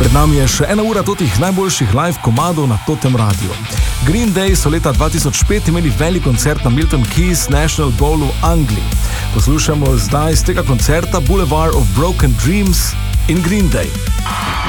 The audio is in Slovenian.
Pred nami je še 1 ura totih najboljših live komadov na totem radiju. Green Day so leta 2005 imeli velik koncert na Milton Keynes National Bowlu v Angliji. Poslušamo zdaj z tega koncerta Boulevard of Broken Dreams in Green Day.